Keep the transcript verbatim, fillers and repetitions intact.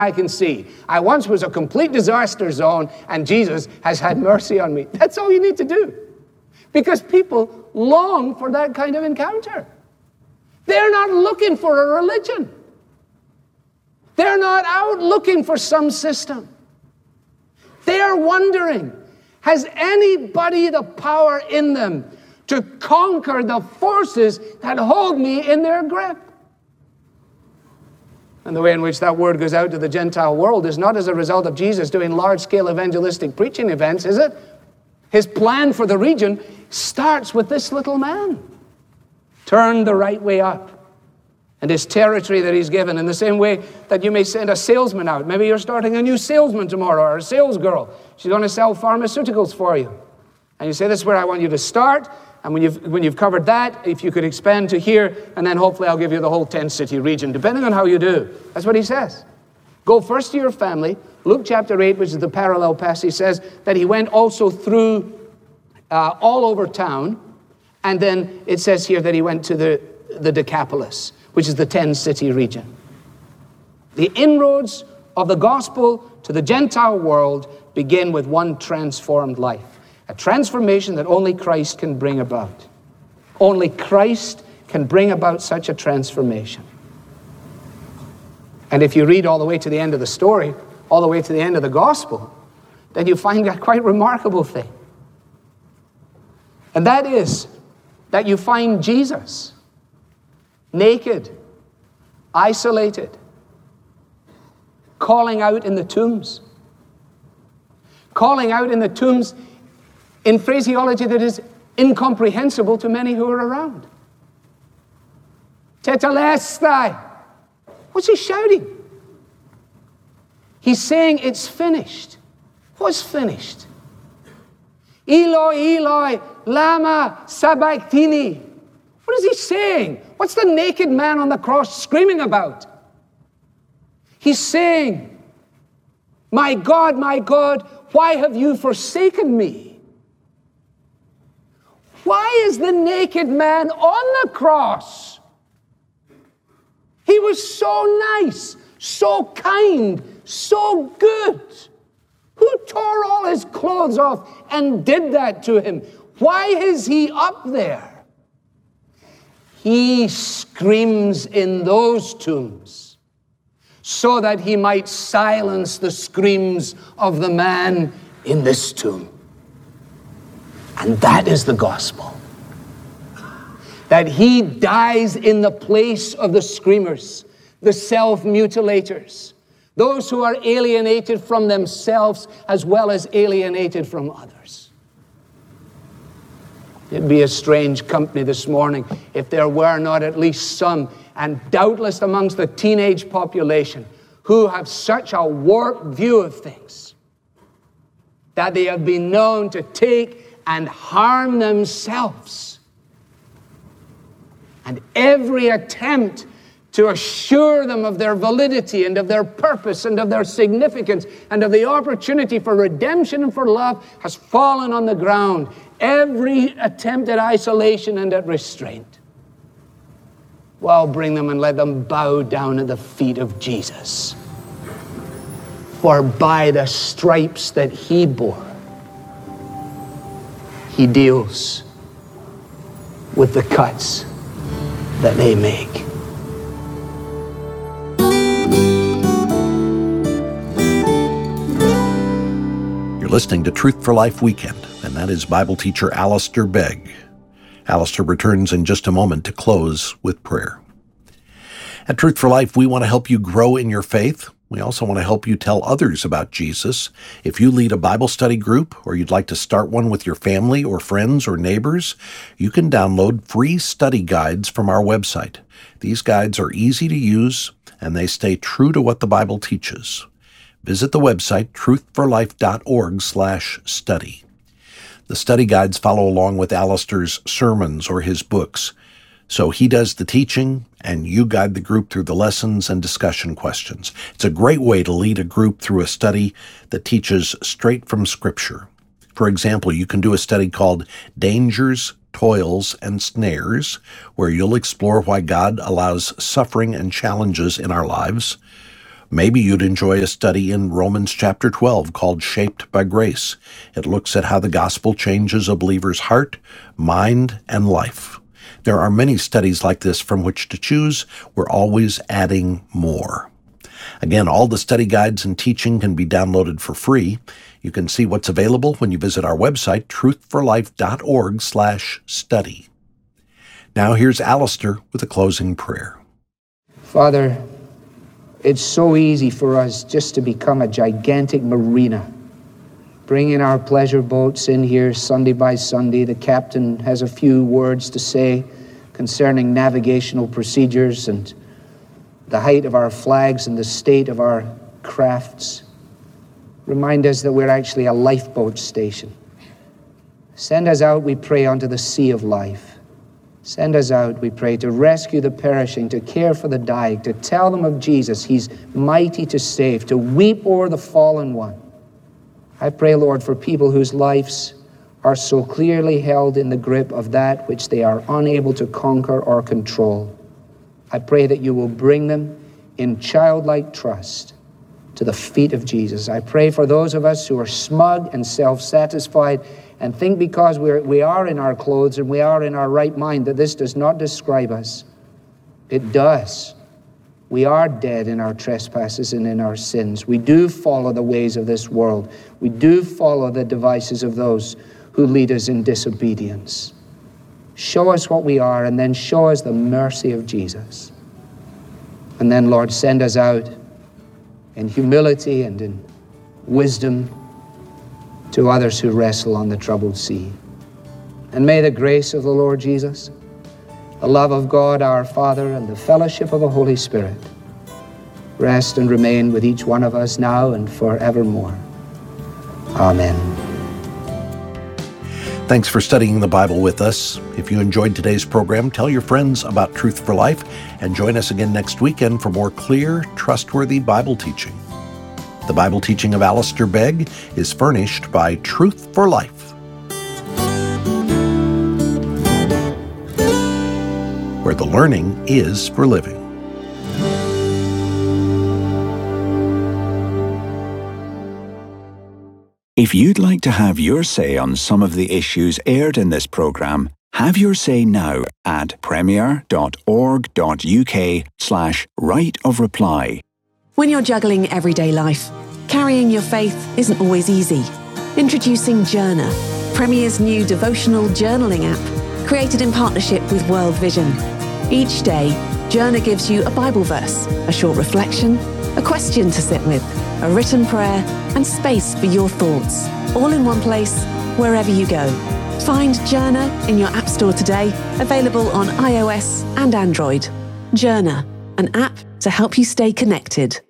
I can see. I once was a complete disaster zone, and Jesus has had mercy on me. That's all you need to do. Because people long for that kind of encounter. They're not looking for a religion. They're not out looking for some system. They're wondering, has anybody the power in them to conquer the forces that hold me in their grip? And the way in which that word goes out to the Gentile world is not as a result of Jesus doing large-scale evangelistic preaching events, is it? His plan for the region starts with this little man. Turn the right way up. And his territory that he's given, in the same way that you may send a salesman out. Maybe you're starting a new salesman tomorrow, or a sales girl. She's going to sell pharmaceuticals for you. And you say, this is where I want you to start. And when you've, when you've covered that, if you could expand to here, and then hopefully I'll give you the whole ten-city region, depending on how you do. That's what he says. Go first to your family. Luke chapter eight, which is the parallel passage, says that he went also through uh, all over town. And then it says here that he went to the, the Decapolis, which is the ten-city region. The inroads of the gospel to the Gentile world begin with one transformed life. A transformation that only Christ can bring about. Only Christ can bring about such a transformation. And if you read all the way to the end of the story, all the way to the end of the gospel, then you find a quite remarkable thing. And that is that you find Jesus naked, isolated, calling out in the tombs. Calling out in the tombs in phraseology that is incomprehensible to many who are around. Tetelestai. What's he shouting? He's saying it's finished. What's finished? Eloi, Eloi, lama sabachthani. What is he saying? What's the naked man on the cross screaming about? He's saying, my God, my God, why have you forsaken me? Why is the naked man on the cross? He was so nice, so kind, so good. Who tore all his clothes off and did that to him? Why is he up there? He screams in those tombs so that he might silence the screams of the man in this tomb. And that is the gospel. That he dies in the place of the screamers, the self-mutilators, those who are alienated from themselves as well as alienated from others. It'd be a strange company this morning if there were not at least some, and doubtless amongst the teenage population, who have such a warped view of things that they have been known to take and harm themselves. And every attempt to assure them of their validity and of their purpose and of their significance and of the opportunity for redemption and for love has fallen on the ground. Every attempt at isolation and at restraint. Well, bring them and let them bow down at the feet of Jesus. For by the stripes that he bore, he deals with the cuts that they make. You're listening to Truth for Life Weekend, and that is Bible teacher Alistair Begg. Alistair returns in just a moment to close with prayer. At Truth for Life, we want to help you grow in your faith. We also want to help you tell others about Jesus. If you lead a Bible study group or you'd like to start one with your family or friends or neighbors, you can download free study guides from our website. These guides are easy to use and they stay true to what the Bible teaches. Visit the website truth for life dot org slash study. The study guides follow along with Alistair's sermons or his books. So he does the teaching, and you guide the group through the lessons and discussion questions. It's a great way to lead a group through a study that teaches straight from Scripture. For example, you can do a study called Dangers, Toils, and Snares, where you'll explore why God allows suffering and challenges in our lives. Maybe you'd enjoy a study in Romans chapter twelve called Shaped by Grace. It looks at how the gospel changes a believer's heart, mind, and life. There are many studies like this from which to choose. We're always adding more. Again, all the study guides and teaching can be downloaded for free. You can see what's available when you visit our website, truth for life dot org slash study. Now here's Alistair with a closing prayer. Father, it's so easy for us just to become a gigantic marina, bringing our pleasure boats in here Sunday by Sunday. The captain has a few words to say concerning navigational procedures and the height of our flags and the state of our crafts. Remind us that we're actually a lifeboat station. Send us out, we pray, onto the sea of life. Send us out, we pray, to rescue the perishing, to care for the dying, to tell them of Jesus. He's mighty to save, to weep o'er the fallen one. I pray, Lord, for people whose lives are so clearly held in the grip of that which they are unable to conquer or control. I pray that you will bring them in childlike trust to the feet of Jesus. I pray for those of us who are smug and self-satisfied and think because we're, we are in our clothes and we are in our right mind that this does not describe us. It does. We are dead in our trespasses and in our sins. We do follow the ways of this world. We do follow the devices of those who lead us in disobedience. Show us what we are, and then show us the mercy of Jesus. And then, Lord, send us out in humility and in wisdom to others who wrestle on the troubled sea. And may the grace of the Lord Jesus, the love of God our Father, and the fellowship of the Holy Spirit rest and remain with each one of us now and forevermore. Amen. Thanks for studying the Bible with us. If you enjoyed today's program, tell your friends about Truth for Life and join us again next weekend for more clear, trustworthy Bible teaching. The Bible teaching of Alistair Begg is furnished by Truth for Life, where the learning is for living. If you'd like to have your say on some of the issues aired in this program, have your say now at premier dot org dot U K slash right of reply. When you're juggling everyday life, carrying your faith isn't always easy. Introducing Journer, Premier's new devotional journaling app, created in partnership with World Vision. Each day, Journer gives you a Bible verse, a short reflection, a question to sit with, a written prayer, and space for your thoughts, all in one place, wherever you go. Find Journer in your App Store today, available on iOS and Android. Journer, an app to help you stay connected.